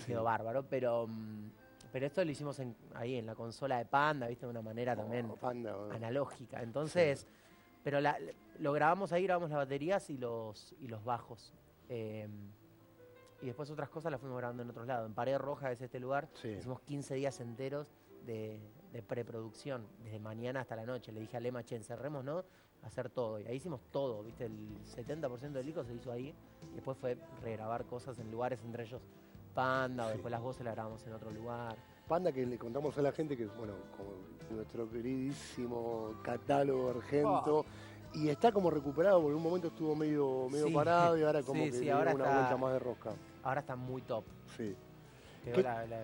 quedó bárbaro, pero esto lo hicimos ahí en la consola de Panda, ¿viste? De una manera también Panda, analógica. sí. Entonces, pero lo grabamos ahí, grabamos las baterías y los bajos. Eh, y después otras cosas las fuimos grabando en otros lados. En Pared Roja, es este lugar, Sí. hicimos 15 días enteros de preproducción, desde mañana hasta la noche. Le dije a Lema, che, encerremos, ¿no? A hacer todo. Y ahí hicimos todo, ¿viste? El 70% del disco se hizo ahí. Y después fue regrabar cosas en lugares, entre ellos Panda, o Sí. después las voces las grabamos en otro lugar. Panda, que le contamos a la gente que es, bueno, como nuestro queridísimo catálogo Oh. argento, y está como recuperado, porque en un momento estuvo medio Sí, parado y ahora como sí, que sí, le dieron una vuelta más de rosca. ahora está muy top. Sí. Quedó Que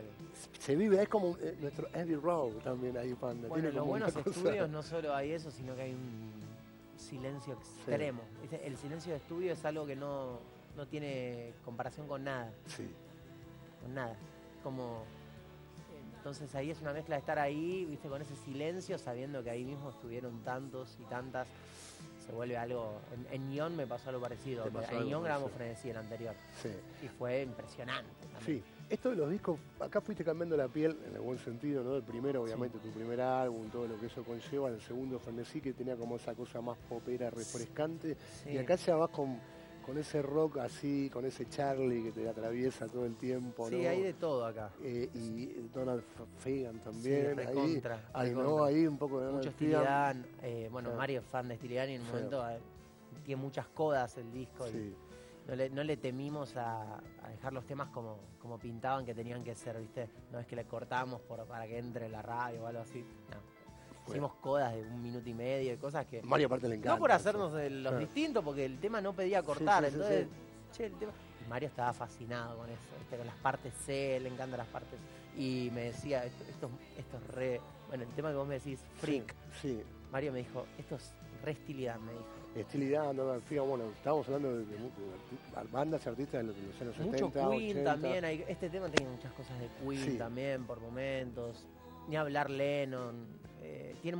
se vive, es como nuestro Abbey Road también ahí, Panda. Bueno, Tiene en los como una buenos cosa. estudios no solo hay eso, sino que hay un silencio Sí, extremo. ¿Viste? El silencio de estudio es algo que no tiene comparación con nada, sí. con nada. Como, entonces ahí es una mezcla de estar ahí, viste, con ese silencio, sabiendo que ahí mismo estuvieron tantos y tantas. Se vuelve algo. En Neon me pasó algo parecido. Te pasó En algo Neon grabamos parecido. Frenesí, el anterior. Sí. Y fue impresionante también. Sí, esto de los discos, acá fuiste cambiando la piel, en el buen sentido, ¿no? El primero, Sí. obviamente, tu primer álbum, todo lo que eso conlleva. El segundo, Frenesí, que tenía como esa cosa más popera, refrescante. Y Sí. acá ya vas con ese rock así, con ese Charlie que te atraviesa todo el tiempo, Sí, hay ¿no? de todo acá. Y Donald Fagan Sí, también. recontra, Ahí, ¿no? recontra. Ahí un poco de Mucho Donald Fagan. Estilidad. Bueno, Ah, Mario es fan de Estilidad y en un sí, momento tiene muchas codas el disco y sí. no le temimos a dejar los temas como pintaban que tenían que ser, ¿viste? No es que le cortamos para que entre la radio o algo así. No. Fue. Hicimos codas de 1 minuto y medio y cosas que. Mario aparte le encanta No por eso. hacernos los Ah, distintos, porque el tema no pedía sí, cortar. sí, sí, Entonces, sí. che, el tema. Y Mario estaba fascinado con eso, ¿viste? Con las partes C, le encantan las partes. Y me decía, esto es re. Bueno, el tema que vos me decís, Sí, freak. sí. Mario me dijo, esto es re estilidad, me dijo. Estilidad, Donald Fagan, bueno, estábamos hablando de bandas y artistas de los años Mucho 70, Queen 80. también, este tema tiene muchas cosas de Queen Sí, también por momentos. Ni hablar Lennon, tiene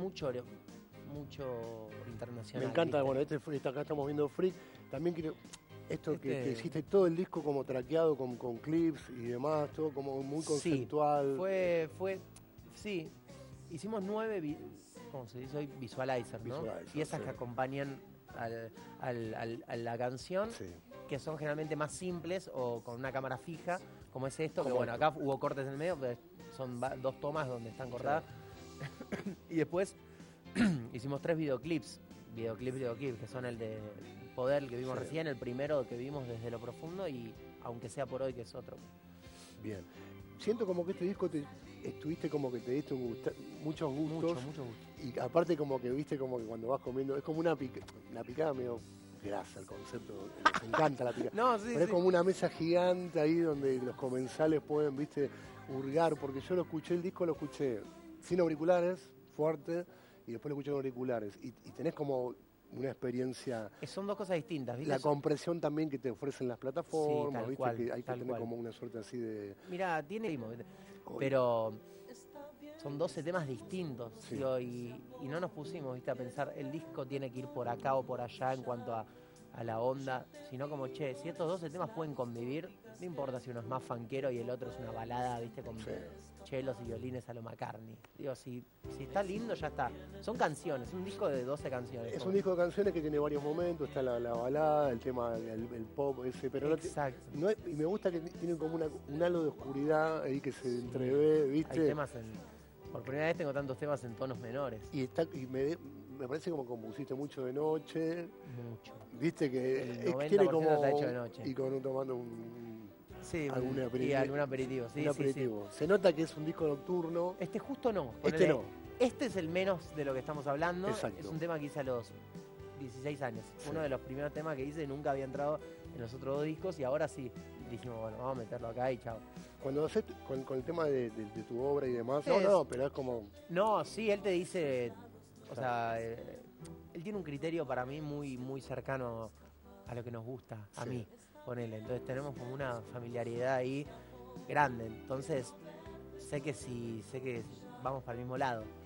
mucho me internacional, encanta, ¿viste? bueno, acá estamos viendo Freak. También quiero, esto que Este, hiciste todo el disco como traqueado con clips y demás, todo como muy sí, conceptual. sí, hicimos 9, ¿cómo se dice hoy? Visualizer, ¿no? Visualizer, Piezas sí. que acompañan a la canción, Sí, que son generalmente más simples o con una cámara fija, como es esto, que como bueno, esto. acá hubo cortes en el medio, pero son 2 tomas donde están cortadas. Sí, Y después hicimos 3 videoclips, que son el de Poder, el que vimos sí, recién, el primero que vimos desde lo profundo y Aunque sea por hoy, que es otro. bien. Siento como que este disco estuviste como que te diste muchos gustos. Mucho gusto. Y aparte como que viste como que cuando vas comiendo, es como una picada medio grasa el concepto, nos encanta la picada. No, sí, Pero es sí. como una mesa gigante ahí donde los comensales pueden, viste, hurgar, porque yo el disco lo escuché sin auriculares, fuerte, y después lo escuché con auriculares. Y tenés como una experiencia, Son 2 cosas distintas, ¿viste? la compresión también que te ofrecen las Sí, plataformas, tal viste, cual, que hay que tal tener cual. como una suerte así de... Mirá, tiene ritmo, ¿viste? Uy, Pero son 12 temas distintos, sí, digo, y no nos pusimos, ¿viste? A pensar, el disco tiene que ir por acá o por allá en cuanto a la onda, sino como, che, si estos 12 temas pueden convivir, no importa si uno es más funkero y el otro es una balada, ¿viste? Con sí. chelos y violines a lo McCartney. Digo, si está lindo, ya está. Son canciones, un disco de 12 canciones. Es como- un disco de canciones que tiene varios momentos, está la balada, el tema, el pop ese, pero Exacto. y me gusta que tiene como un halo de oscuridad ahí que se Sí. entrevé, Hay ¿viste? temas por primera vez tengo tantos temas en tonos menores. Me parece como compusiste mucho de noche, Mucho. ¿viste? Que El tiene 90% está hecho como... de noche. Y tomando Sí, algún y algún aperitivo. un Sí, sí, sí. aperitivo. Se nota que es un disco nocturno. Este justo no. Este Ponele, no, este es el menos de lo que estamos hablando. Es exacto. un tema que hice a los 16 años. Sí. Uno de los primeros temas que hice, nunca había entrado en los otros 2 discos y ahora sí. Dijimos, bueno, vamos a meterlo acá y chao. Cuando haces con el tema de tu obra y demás, Es- no, pero es como... No, sí, él te dice, o Sí. sea, él tiene un criterio para mí muy cercano a lo que nos gusta, a Sí. mí, ponele. Entonces tenemos como una familiaridad ahí grande. Entonces sé que vamos para el mismo lado.